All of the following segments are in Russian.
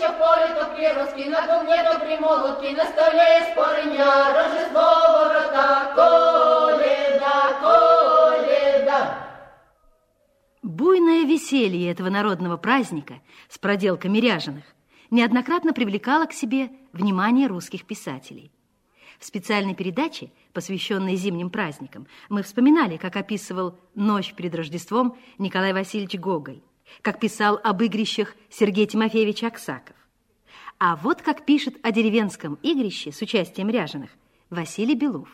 еще в поле то клеровский, на домне добрый молотки, на столе спорня, Рождество ворота, коледа, коледа. Буйное веселье этого народного праздника с проделками ряженых неоднократно привлекало к себе внимание русских писателей. В специальной передаче, посвященной зимним праздникам, мы вспоминали, как описывал «Ночь перед Рождеством» Николай Васильевич Гоголь, как писал об игрищах Сергей Тимофеевич Аксаков. А вот как пишет о деревенском игрище с участием ряженых Василий Белов.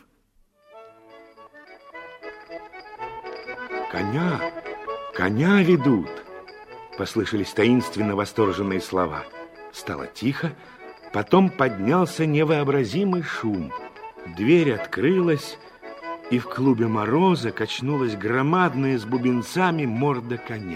Коня ведут!» Послышались таинственно восторженные слова. Стало тихо, потом поднялся невообразимый шум. Дверь открылась, и в клубе мороза качнулась громадная с бубенцами морда коня.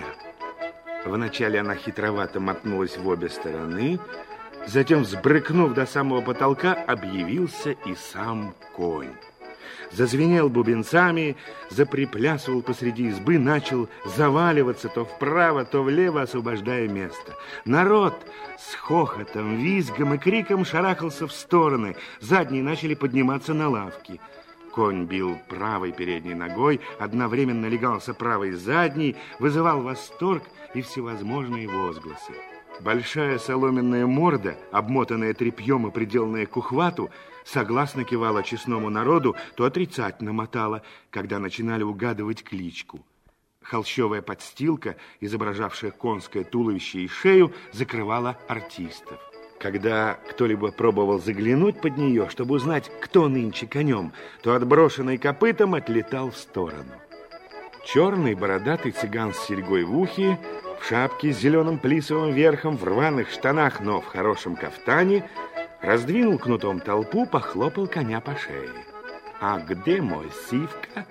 Вначале она хитровато мотнулась в обе стороны, затем, взбрыкнув до самого потолка, объявился и сам конь. Зазвенел бубенцами, заприплясывал посреди избы, начал заваливаться то вправо, то влево, освобождая место. Народ с хохотом, визгом и криком шарахался в стороны, задние начали подниматься на лавки. Конь бил правой передней ногой, одновременно легался правой задней, вызывал восторг и всевозможные возгласы. Большая соломенная морда, обмотанная тряпьем и приделанная к ухвату, согласно кивала честному народу, то отрицательно мотала, когда начинали угадывать кличку. Холщовая подстилка, изображавшая конское туловище и шею, закрывала артистов. Когда кто-либо пробовал заглянуть под нее, чтобы узнать, кто нынче конем, то отброшенный копытом отлетал в сторону. Черный бородатый цыган с серьгой в ухе, в шапке с зеленым плисовым верхом, в рваных штанах, но в хорошем кафтане, раздвинул кнутом толпу, похлопал коня по шее. «А где мой Сивка?»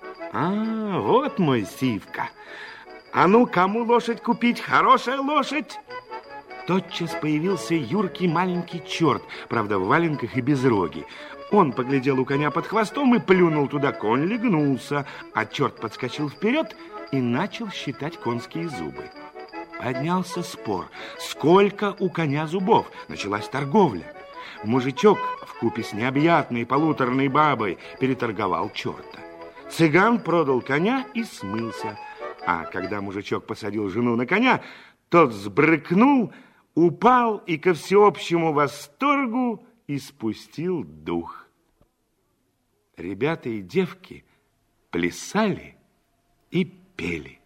«А, вот мой Сивка! А ну, кому лошадь купить? Хорошая лошадь!» Тотчас появился юркий маленький черт, правда, в валенках и без роги. Он поглядел у коня под хвостом и плюнул туда. Конь легнулся, а черт подскочил вперед и начал считать конские зубы. Поднялся спор, сколько у коня зубов. Началась торговля. Мужичок вкупе с необъятной полуторной бабой переторговал черта. Цыган продал коня и смылся. А когда мужичок посадил жену на коня, тот сбрыкнул, упал и ко всеобщему восторгу испустил дух. Ребята и девки плясали и пели.